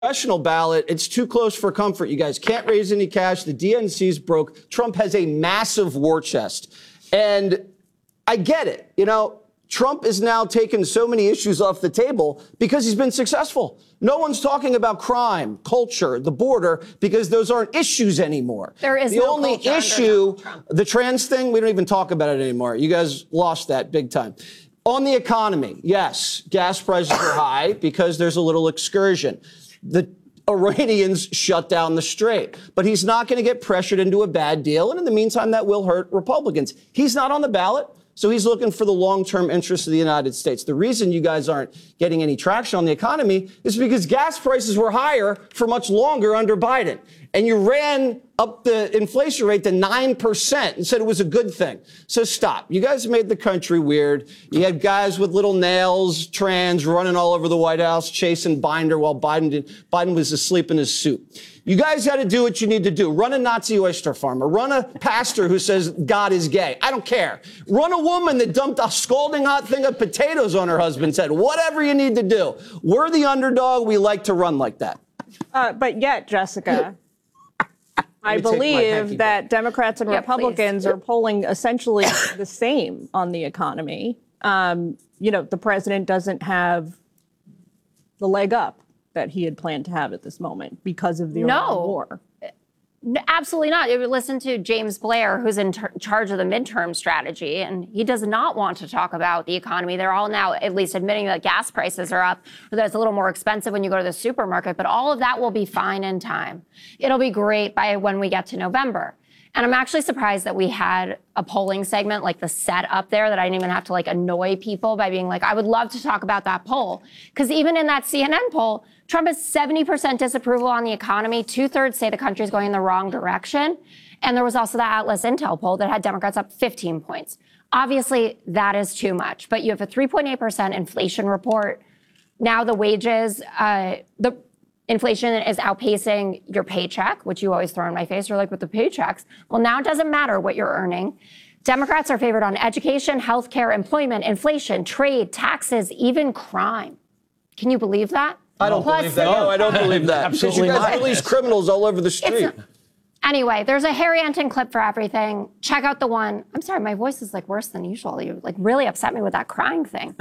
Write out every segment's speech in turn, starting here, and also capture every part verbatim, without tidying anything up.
Congressional ballot, it's too close for comfort. You guys can't raise any cash. The D N C's broke. Trump has a massive war chest. And I get it. You know, Trump is now taking so many issues off the table because he's been successful. No one's talking about crime, culture, the border, because those aren't issues anymore. There is the no only issue, the trans thing, we don't even talk about it anymore. You guys lost that big time. On the economy, yes, gas prices are high because there's a little excursion. The Iranians shut down the strait, but he's not going to get pressured into a bad deal. And in the meantime, that will hurt Republicans. He's not on the ballot, so he's looking for the long-term interests of the United States. The reason you guys aren't getting any traction on the economy is because gas prices were higher for much longer under Biden. And you ran up the inflation rate to nine percent and said it was a good thing. So stop. You guys made the country weird. You had guys with little nails, trans, running all over the White House, chasing Binder while Biden did, Biden was asleep in his suit. You guys got to do what you need to do. Run a Nazi oyster farmer. Run a pastor who says God is gay. I don't care. Run a woman that dumped a scalding hot thing of potatoes on her husband's head. Whatever you need to do. We're the underdog. We like to run like that. Uh, but yet, Jessica, I believe that Democrats and yeah, Republicans please. are polling essentially the same on the economy. Um, you know, the president doesn't have the leg up that he had planned to have at this moment because of the Iran No. war. No, absolutely not. Listen to James Blair, who's in ter- charge of the midterm strategy, and he does not want to talk about the economy. They're all now at least admitting that gas prices are up, or that it's a little more expensive when you go to the supermarket, but all of that will be fine in time. It'll be great by when we get to November. And I'm actually surprised that we had a polling segment like the set up there that I didn't even have to like annoy people by being like, I would love to talk about that poll. Because even in that C N N poll, Trump has seventy percent disapproval on the economy. Two thirds say the country's going in the wrong direction. And there was also the Atlas Intel poll that had Democrats up fifteen points. Obviously, that is too much. But you have a three point eight percent inflation report. Now the wages, uh, the inflation is outpacing your paycheck, which you always throw in my face. You're like, with the paychecks. Well, now it doesn't matter what you're earning. Democrats are favored on education, healthcare, employment, inflation, trade, taxes, even crime. Can you believe that? I don't Plus, believe that. No, I don't believe that. Absolutely you guys not. release criminals all over the street. It's, anyway, there's a Harry Enton clip for everything. Check out the one. I'm sorry, my voice is like worse than usual. You like really upset me with that crying thing.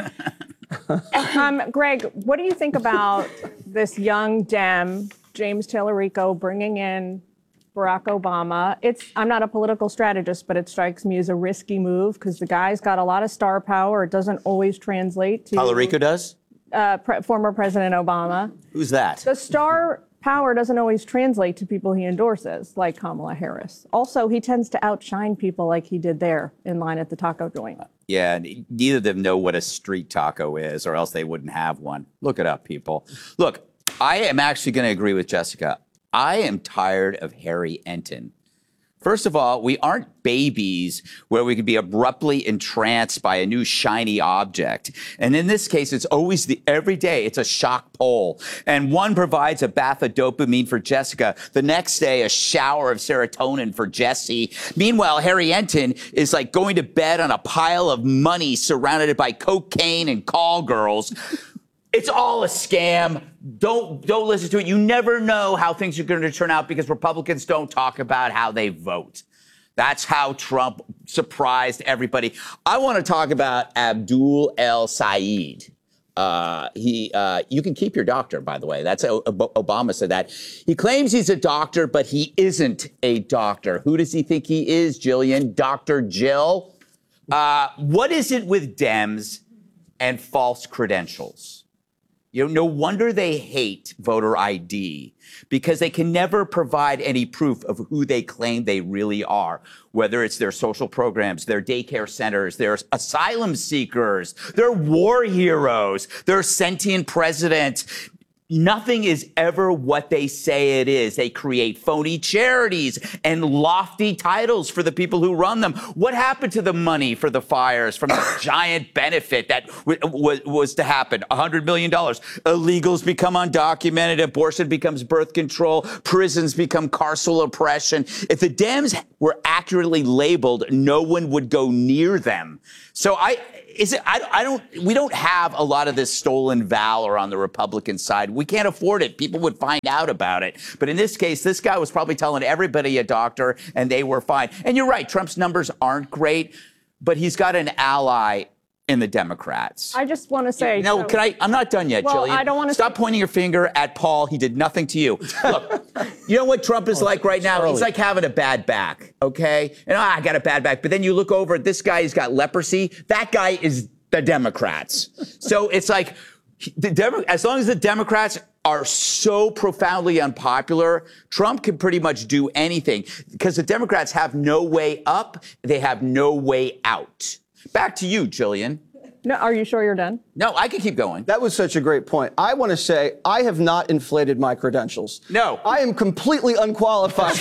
um, Greg, what do you think about this young Dem, James Tallarico, bringing in Barack Obama? It's I'm not a political strategist, but it strikes me as a risky move because the guy's got a lot of star power. It doesn't always translate to Tallarico does? Uh, pre- former President Obama. Who's that? The star power doesn't always translate to people he endorses, like Kamala Harris. Also, he tends to outshine people like he did there in line at the taco joint. Yeah, neither of them know what a street taco is, or else they wouldn't have one. Look it up, people. Look, I am actually going to agree with Jessica. I am tired of Harry Enton. First of all, we aren't babies where we could be abruptly entranced by a new shiny object. And in this case, it's always the every day, it's a shock poll. And one provides a bath of dopamine for Jessica. The next day, a shower of serotonin for Jesse. Meanwhile, Harry Enton is like going to bed on a pile of money surrounded by cocaine and call girls. It's all a scam. Don't don't listen to it. You never know how things are going to turn out because Republicans don't talk about how they vote. That's how Trump surprised everybody. I want to talk about Abdul El Sayed. Uh, he, uh, you can keep your doctor, by the way. That's uh, Obama said that. He claims he's a doctor, but he isn't a doctor. Who does he think he is, Jillian? Doctor Jill? Uh, what is it with Dems and false credentials? You know, no wonder they hate voter I D because they can never provide any proof of who they claim they really are, whether it's their social programs, their daycare centers, their asylum seekers, their war heroes, their sentient president. Nothing is ever what they say it is. They create phony charities and lofty titles for the people who run them. What happened to the money for the fires from the giant benefit that w- w- was to happen? one hundred million dollars. Illegals become undocumented. Abortion becomes birth control. Prisons become carceral oppression. If the Dems were accurately labeled, no one would go near them. So I... is it? I, I don't. We don't have a lot of this stolen valor on the Republican side. We can't afford it. People would find out about it. But in this case, this guy was probably telling everybody a doctor, and they were fine. And you're right. Trump's numbers aren't great, but he's got an ally in the Democrats. I just want to say. No, so, can I? I'm not done yet, well, Jillian. I don't want to Stop say, pointing your finger at Paul. He did nothing to you. Look, you know what Trump is like right now? He's like having a bad back, okay? And oh, I got a bad back. But then you look over at this guy, he's got leprosy. That guy is the Democrats. So it's like, the Demo- as long as the Democrats are so profoundly unpopular, Trump can pretty much do anything because the Democrats have no way up. They have no way out. Back to you, Jillian. No, are you sure you're done? No, I can keep going. That was such a great point. I want to say I have not inflated my credentials. No. I am completely unqualified.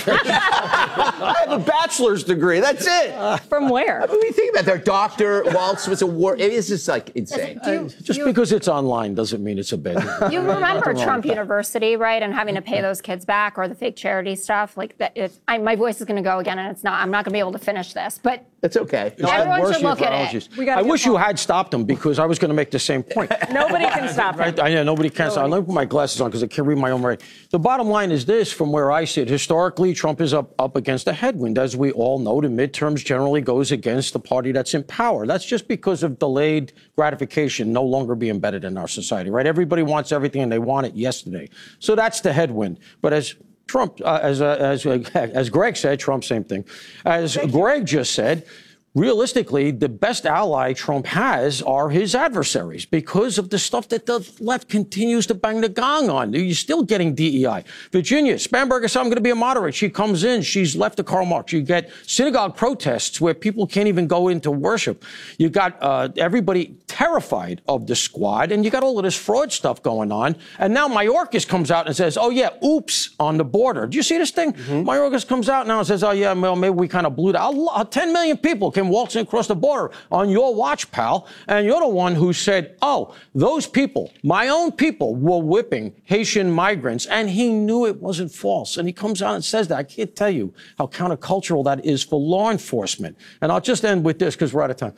I have a bachelor's degree. That's it. From where? What do you think about their Doctor Waltz was a war? It is just like insane. Do you, Just you, because it's online doesn't mean it's a bad thing. you remember Trump University, right? And having to pay those kids back or the fake charity stuff. Like that. If, I, my voice is going to go again, and it's not. I'm not going to be able to finish this. But It's okay. everyone Worse should look at apologies. it. We gotta I get wish you Paul. had stopped him because I was going to make the same point. Nobody can stop him. Right? I know nobody can. So let me put my glasses on because I can't read my own writing. The bottom line is this: from where I sit, historically, Trump is up up against a headwind, as we all know. The midterms generally goes against the party that's in power. That's just because of delayed gratification no longer being embedded in our society, right? Everybody wants everything and they want it yesterday. So that's the headwind. But as Trump, uh, as uh, as uh, as Greg said, Trump, same thing. As Greg just said. Realistically, the best ally Trump has are his adversaries because of the stuff that the left continues to bang the gong on. You're still getting D E I. Virginia, Spanberger said, I'm going to be a moderate. She comes in. She's left to Karl Marx. You get synagogue protests where people can't even go into worship. You got uh, everybody terrified of the squad, and you got all of this fraud stuff going on. And now Mayorkas comes out and says, oh, yeah, oops, on the border. Do you see this thing? Mm-hmm. Mayorkas comes out now and says, oh, yeah, well, maybe we kind of blew that. ten million people came waltzing across the border on your watch, pal. And you're the one who said, oh, those people, my own people, were whipping Haitian migrants. And he knew it wasn't false. And he comes out and says that. I can't tell you how countercultural that is for law enforcement. And I'll just end with this because we're out of time.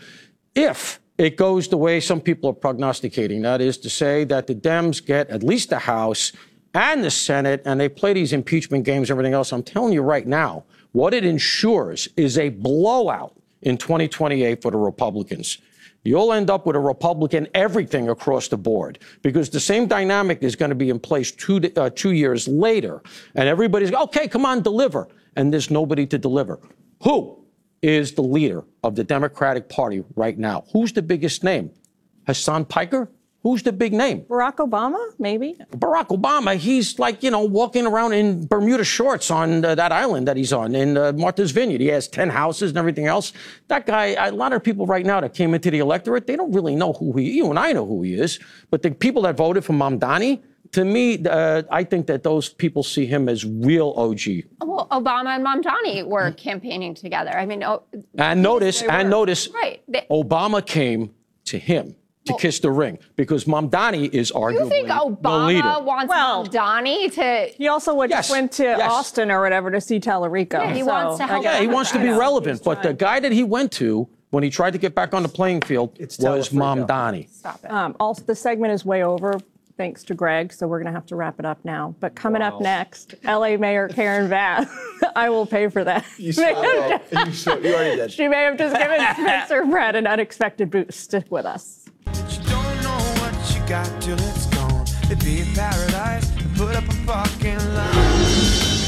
If it goes the way some people are prognosticating, that is to say that the Dems get at least the House and the Senate, and they play these impeachment games, everything else, I'm telling you right now, what it ensures is a blowout in twenty twenty-eight for the Republicans. You'll end up with a Republican everything across the board because the same dynamic is going to be in place two, uh, two years later. And everybody's, okay, come on, deliver. And there's nobody to deliver. Who is the leader of the Democratic Party right now? Who's the biggest name? Hassan Piker? Who's the big name? Barack Obama, maybe? Barack Obama, he's like, you know, walking around in Bermuda shorts on uh, that island that he's on in uh, Martha's Vineyard. He has ten houses and everything else. That guy, a lot of people right now that came into the electorate, they don't really know who he is. You and I know who he is. But the people that voted for Mamdani, to me, uh, I think that those people see him as real O G. Well, Obama and Mamdani were campaigning together. I mean, oh, And notice, they and were. notice, Right. They- Obama came to him to kiss the ring because Mamdani is arguably you think the leader. Obama wants Well- Mamdani to? He also went, Yes, went to yes. Austin or whatever to see Tallarico. Yeah, he wants to I help guess- Yeah, he wants to be I know. relevant, but the guy that he went to when he tried to get back on the playing field was Telefrico. Mamdani. Stop it. Um, also, the segment is way over, thanks to Greg, so we're going to have to wrap it up now. But coming up next, L A Mayor Karen Bass. I will pay for that. You, saw that. you, saw, you already did. She may have just given Spencer Pratt an unexpected boost. Stick with us. You don't know what you got till it's gone. It'd be a paradise to put up a fucking line.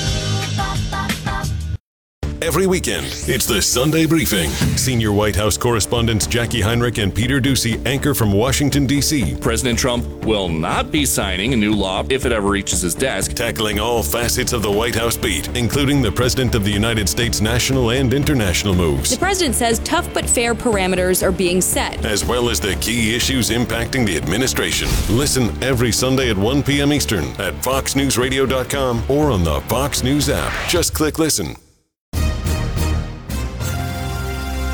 Every weekend, it's the Sunday Briefing. Senior White House correspondents Jackie Heinrich and Peter Doocy anchor from Washington, D C, President Trump will not be signing a new law if it ever reaches his desk. tackling all facets of the White House beat, including the President of the United States' national and international moves, The president says tough but fair parameters are being set. as well as the key issues impacting the administration. Listen every Sunday at one p.m. Eastern at fox news radio dot com or on the Fox News app. Just click listen.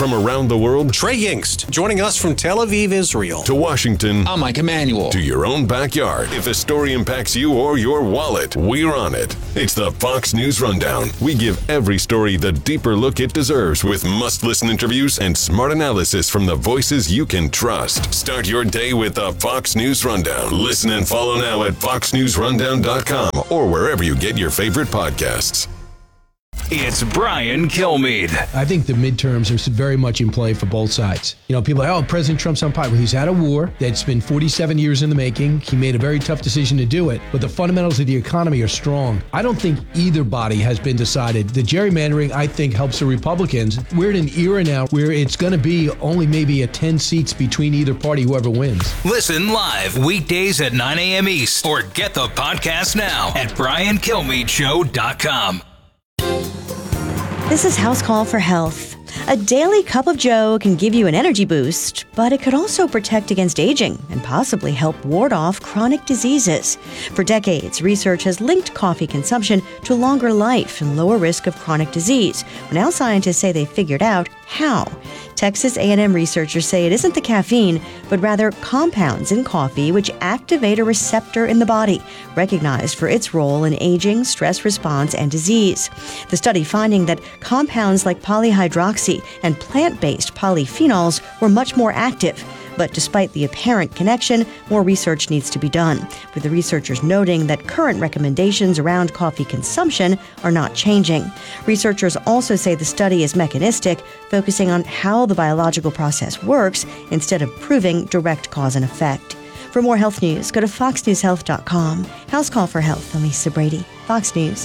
from around the world, Trey Yingst, joining us from Tel Aviv, Israel. to Washington, I'm Mike Emanuel. to your own backyard. If a story impacts you or your wallet, we're on it. It's the Fox News Rundown. We give every story the deeper look it deserves with must-listen interviews and smart analysis from the voices you can trust. Start your day with the Fox News Rundown. Listen and follow now at fox news rundown dot com or wherever you get your favorite podcasts. It's Brian Kilmeade. I think the midterms are very much in play for both sides. You know, people are like, oh, President Trump's unpopular. He's had a war that's been forty-seven years in the making. He made a very tough decision to do it, but the fundamentals of the economy are strong. I don't think either body has been decided. The gerrymandering, I think, helps the Republicans. We're in an era now where it's going to be only maybe a ten seats between either party, whoever wins. Listen live weekdays at nine a.m. East or get the podcast now at brian kilmeade show dot com. This is House Call for Health. A daily cup of joe can give you an energy boost, but it could also protect against aging and possibly help ward off chronic diseases. For decades, research has linked coffee consumption to longer life and lower risk of chronic disease. Well, now scientists say they figured out how. Texas A and M researchers say it isn't the caffeine, but rather compounds in coffee which activate a receptor in the body, recognized for its role in aging, stress response, and disease. The study finding that compounds like polyhydroxy and plant-based polyphenols were much more active. But despite the apparent connection, more research needs to be done, with the researchers noting that current recommendations around coffee consumption are not changing. Researchers also say the study is mechanistic, focusing on how the biological process works instead of proving direct cause and effect. For more health news, go to fox news health dot com. House Call for Health, I'm Lisa Brady, Fox News.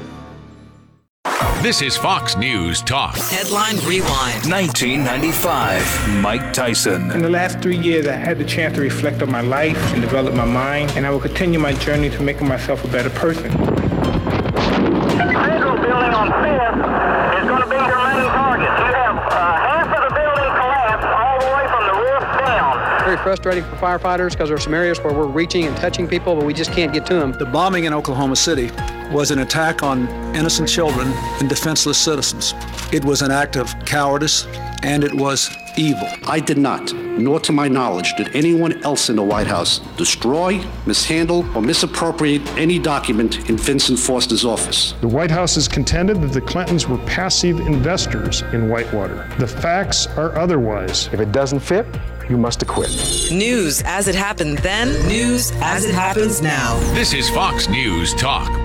This is Fox News Talk. Headline Rewind. nineteen ninety-five, Mike Tyson. In the last three years, I had the chance to reflect on my life and develop my mind, and I will continue my journey to making myself a better person. Federal building on Fifth is going to be your main target. You have uh, half of the building collapsed all the way from the roof down. Very frustrating for firefighters because there are some areas where we're reaching and touching people, but we just can't get to them. The bombing in Oklahoma City was an attack on innocent children and defenseless citizens. It was an act of cowardice, and it was evil. I did not, nor to my knowledge, did anyone else in the White House destroy, mishandle, or misappropriate any document in Vincent Foster's office. The White House has contended that the Clintons were passive investors in Whitewater. The facts are otherwise. If it doesn't fit, you must acquit. News as it happened then, news as it happens now. This is Fox News Talk.